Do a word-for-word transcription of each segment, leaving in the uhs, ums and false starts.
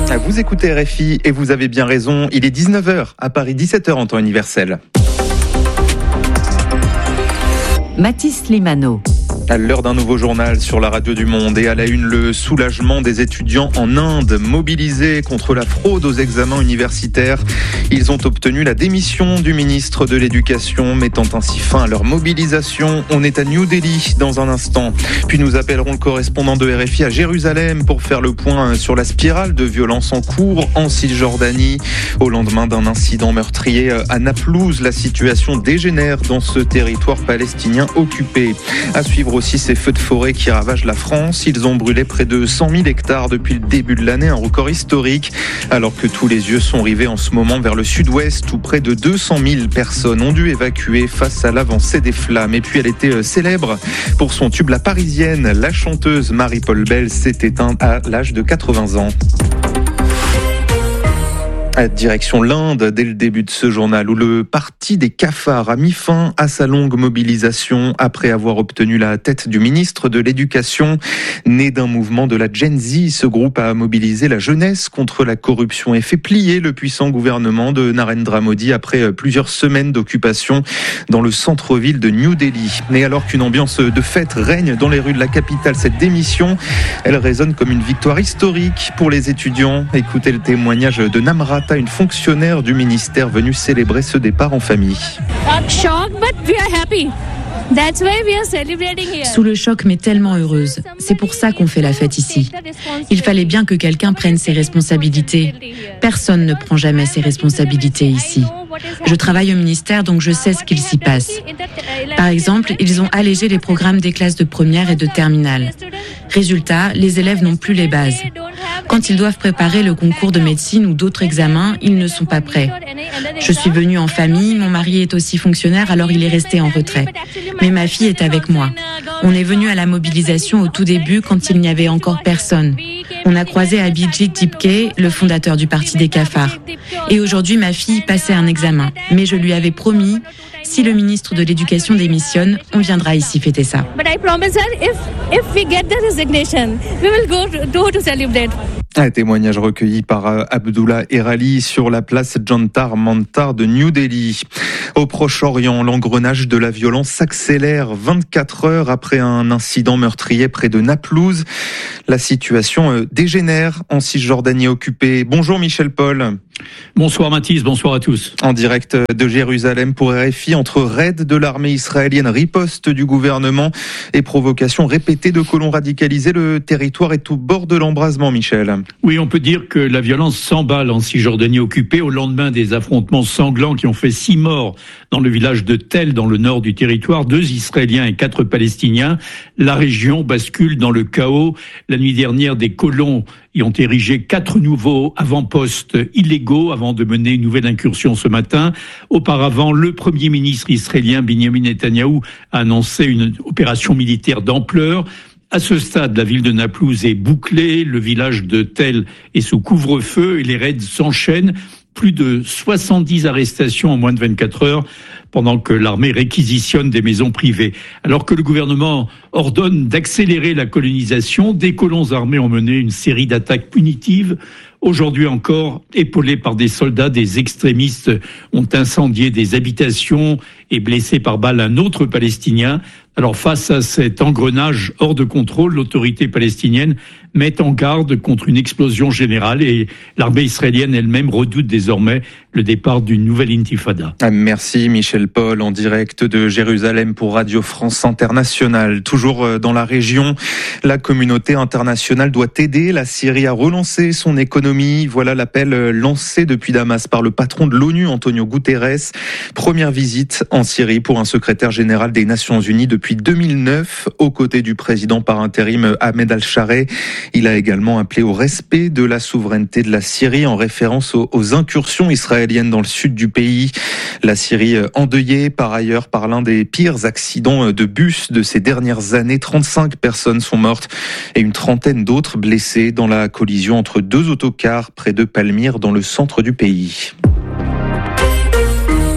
Vous écoutez R F I et vous avez bien raison, il est dix-neuf heures à Paris, dix-sept heures en temps universel. Mathis Limano. À l'heure d'un nouveau journal sur la radio du Monde et à la une, le soulagement des étudiants en Inde mobilisés contre la fraude aux examens universitaires. Ils ont obtenu la démission du ministre de l'Éducation, mettant ainsi fin à leur mobilisation. On est à New Delhi dans un instant. Puis nous appellerons le correspondant de R F I à Jérusalem pour faire le point sur la spirale de violence en cours en Cisjordanie. Au lendemain d'un incident meurtrier à Naplouse, la situation dégénère dans ce territoire palestinien occupé. À suivre aussi ces feux de forêt qui ravagent la France. Ils ont brûlé près de cent mille hectares depuis le début de l'année, un record historique. Alors que tous les yeux sont rivés en ce moment vers le sud-ouest où près de deux cent mille personnes ont dû évacuer face à l'avancée des flammes. Et puis elle était célèbre pour son tube La Parisienne. La chanteuse Marie-Paul Bell s'est éteinte à l'âge de quatre-vingts ans. Direction l'Inde, dès le début de ce journal, où le parti des cafards a mis fin à sa longue mobilisation après avoir obtenu la tête du ministre de l'Éducation. Né d'un mouvement de la Gen Z, ce groupe a mobilisé la jeunesse contre la corruption et fait plier le puissant gouvernement de Narendra Modi après plusieurs semaines d'occupation dans le centre-ville de New Delhi. Mais alors qu'une ambiance de fête règne dans les rues de la capitale, cette démission, elle résonne comme une victoire historique pour les étudiants. Écoutez le témoignage de Namrata, une fonctionnaire du ministère venue célébrer ce départ en famille. Sous le choc, mais tellement heureuse. C'est pour ça qu'on fait la fête ici. Il fallait bien que quelqu'un prenne ses responsabilités. Personne ne prend jamais ses responsabilités ici. Je travaille au ministère, donc je sais ce qu'il s'y passe. Par exemple, ils ont allégé les programmes des classes de première et de terminale. Résultat, les élèves n'ont plus les bases. Quand ils doivent préparer le concours de médecine ou d'autres examens, ils ne sont pas prêts. Je suis venue en famille, mon mari est aussi fonctionnaire, alors il est resté en retrait. Mais ma fille est avec moi. On est venu à la mobilisation au tout début quand il n'y avait encore personne. On a croisé Abhijit Dipke, le fondateur du parti des cafards. Et aujourd'hui, ma fille passait un examen. Mais je lui avais promis, si le ministre de l'Éducation démissionne, on viendra ici fêter ça. Un témoignage recueilli par Abdullah Erali sur la place Jantar Mantar de New Delhi. Au Proche-Orient, l'engrenage de la violence s'accélère vingt-quatre heures après un incident meurtrier près de Naplouse. La situation dégénère en Cisjordanie occupée. Bonjour Michel Paul. Bonsoir Mathis, bonsoir à tous. En direct de Jérusalem pour R F I, entre raid de l'armée israélienne, riposte du gouvernement et provocation répétée de colons radicalisés, le territoire est au bord de l'embrasement, Michel. Oui, on peut dire que la violence s'emballe en Cisjordanie occupée au lendemain des affrontements sanglants qui ont fait six morts dans le village de Tel, dans le nord du territoire, deux Israéliens et quatre Palestiniens. La région bascule dans le chaos. La nuit dernière, des colons y ont érigé quatre nouveaux avant-postes illégaux avant de mener une nouvelle incursion ce matin. Auparavant, le Premier ministre israélien Benjamin Netanyahou a annoncé une opération militaire d'ampleur. À ce stade, la ville de Naplouse est bouclée, le village de Tel est sous couvre-feu et les raids s'enchaînent. Plus de soixante-dix arrestations en moins de vingt-quatre heures pendant que l'armée réquisitionne des maisons privées. Alors que le gouvernement ordonne d'accélérer la colonisation, des colons armés ont mené une série d'attaques punitives. Aujourd'hui encore, épaulés par des soldats, des extrémistes ont incendié des habitations et blessé par balle un autre Palestinien. Alors face à cet engrenage hors de contrôle, l'autorité palestinienne met en garde contre une explosion générale et l'armée israélienne elle-même redoute désormais le départ d'une nouvelle intifada. Merci Michel Paul, en direct de Jérusalem pour Radio France Internationale. Toujours dans la région, la communauté internationale doit aider la Syrie à relancer son économie. Voilà l'appel lancé depuis Damas par le patron de l'ONU, Antonio Guterres. Première visite en Syrie pour un secrétaire général des Nations Unies depuis deux mille neuf, aux côtés du président par intérim Ahmed al-Shareh. Il a également appelé au respect de la souveraineté de la Syrie en référence aux, aux incursions israéliennes dans le sud du pays. La Syrie endeuillée par ailleurs par l'un des pires accidents de bus de ces dernières années. trente-cinq personnes sont mortes et une trentaine d'autres blessées dans la collision entre deux autocars près de Palmyre dans le centre du pays.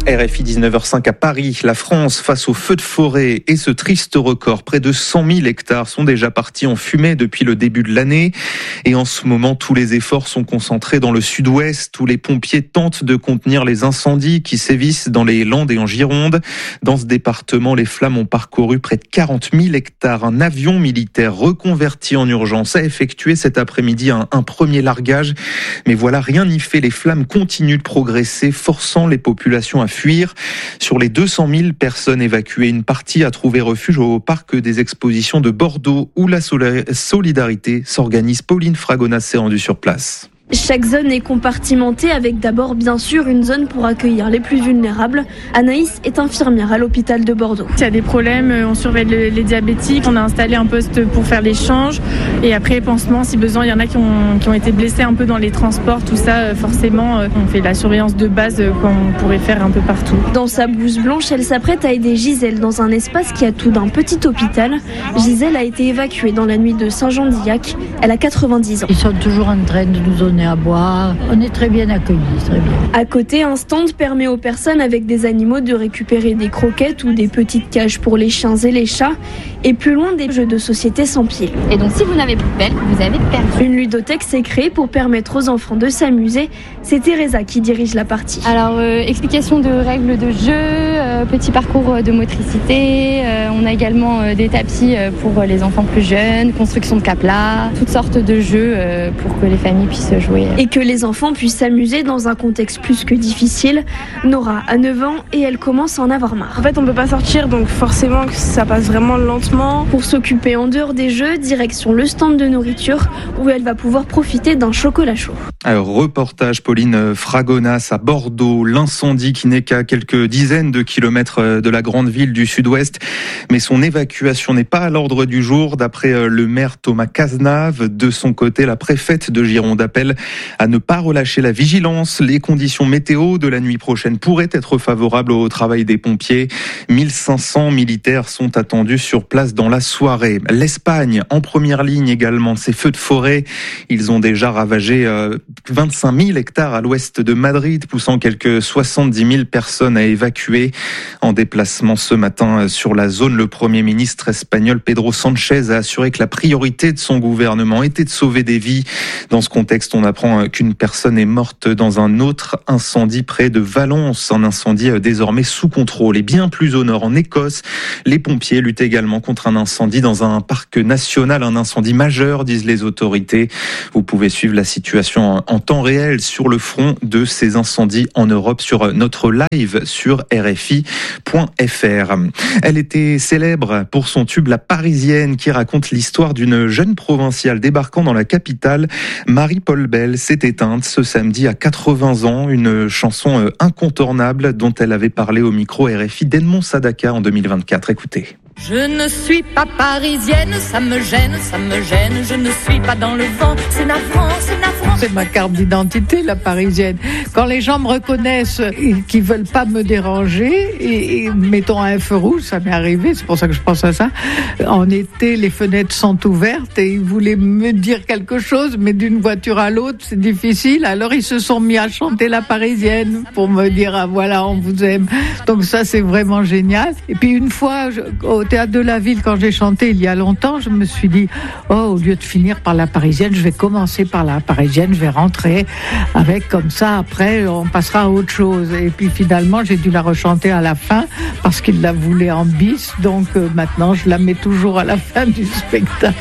R F I dix-neuf heures cinq à Paris, la France face aux feux de forêt et ce triste record. Près de cent mille hectares sont déjà partis en fumée depuis le début de l'année. Et en ce moment, tous les efforts sont concentrés dans le sud-ouest où les pompiers tentent de contenir les incendies qui sévissent dans les Landes et en Gironde. Dans ce département, les flammes ont parcouru près de quarante mille hectares. Un avion militaire reconverti en urgence a effectué cet après-midi un, un premier largage. Mais voilà, rien n'y fait. Les flammes continuent de progresser, forçant les populations à fuir. Fuir. Sur les deux cent mille personnes évacuées, une partie a trouvé refuge au parc des expositions de Bordeaux où la solidarité s'organise. Pauline Fragonnas s'est rendue sur place. Chaque zone est compartimentée avec d'abord bien sûr une zone pour accueillir les plus vulnérables. Anaïs est infirmière à l'hôpital de Bordeaux. S'il y a des problèmes, on surveille les diabétiques, on a installé un poste pour faire l'échange et après pansement si besoin. Il y en a qui ont, qui ont été blessés un peu dans les transports, tout ça forcément on fait la surveillance de base qu'on pourrait faire un peu partout. Dans sa blouse blanche, elle s'apprête à aider Gisèle dans un espace qui a tout d'un petit hôpital. Gisèle a été évacuée dans la nuit de Saint-Jean-d'Illac. Elle a quatre-vingt-dix ans. Ils sont toujours en train de nous donner à boire. On est très bien accueillis, très bien. À côté, un stand permet aux personnes avec des animaux de récupérer des croquettes ou des petites cages pour les chiens et les chats. Et plus loin, des jeux de société sans pied. Et donc, si vous n'avez plus de pelle, vous avez perdu. Une ludothèque s'est créée pour permettre aux enfants de s'amuser. C'est Teresa qui dirige la partie. Alors, euh, explication de règles de jeu, euh, petit parcours de motricité. Euh, on a également euh, des tapis pour les enfants plus jeunes, construction de caplas, toutes sortes de jeux euh, pour que les familles puissent jouer. Et que les enfants puissent s'amuser dans un contexte plus que difficile. Nora a neuf ans et elle commence à en avoir marre. En fait, on peut pas sortir, donc forcément que ça passe vraiment lentement. Pour s'occuper en dehors des jeux, direction le stand de nourriture où elle va pouvoir profiter d'un chocolat chaud. Alors, reportage Pauline Fragonnas à Bordeaux. L'incendie qui n'est qu'à quelques dizaines de kilomètres de la grande ville du sud-ouest. Mais son évacuation n'est pas à l'ordre du jour. D'après le maire Thomas Cazenave, de son côté, la préfète de Gironde appelle à ne pas relâcher la vigilance. Les conditions météo de la nuit prochaine pourraient être favorables au travail des pompiers. mille cinq cents militaires sont attendus sur place dans la soirée. L'Espagne en première ligne également de ces feux de forêt. Ils ont déjà ravagé euh, vingt-cinq mille hectares à l'ouest de Madrid, poussant quelques soixante-dix mille personnes à évacuer. En déplacement ce matin sur la zone, le Premier ministre espagnol Pedro Sánchez a assuré que la priorité de son gouvernement était de sauver des vies. Dans ce contexte, on apprend qu'une personne est morte dans un autre incendie près de Valence, un incendie désormais sous contrôle. Et bien plus au nord, en Écosse, les pompiers luttent également contre un incendie dans un parc national, un incendie majeur, disent les autorités. Vous pouvez suivre la situation en temps réel sur le front de ces incendies en Europe sur notre live sur R F I point F R. Elle était célèbre pour son tube La Parisienne qui raconte l'histoire d'une jeune provinciale débarquant dans la capitale. Marie-Paul Bell s'est éteinte ce samedi à quatre-vingts ans, une chanson incontournable dont elle avait parlé au micro R F I d'Edmond Sadaka en deux mille vingt-quatre. Écoutez. Je ne suis pas parisienne, ça me gêne, ça me gêne, je ne suis pas dans le vent, c'est navrant, c'est navrant. C'est ma carte d'identité, la parisienne. Quand les gens me reconnaissent et qu'ils veulent pas me déranger, et, et mettons un feu rouge, ça m'est arrivé, c'est pour ça que je pense à ça. En été, les fenêtres sont ouvertes et ils voulaient me dire quelque chose, mais d'une voiture à l'autre, c'est difficile. Alors ils se sont mis à chanter la parisienne pour me dire, ah voilà, on vous aime. Donc ça, c'est vraiment génial. Et puis une fois, je, au Théâtre de la Ville, quand j'ai chanté il y a longtemps, je me suis dit, oh, au lieu de finir par la parisienne, je vais commencer par la parisienne, je vais rentrer avec comme ça, après on passera à autre chose. Et puis finalement, j'ai dû la rechanter à la fin parce qu'il la voulait en bis, donc euh, maintenant je la mets toujours à la fin du spectacle.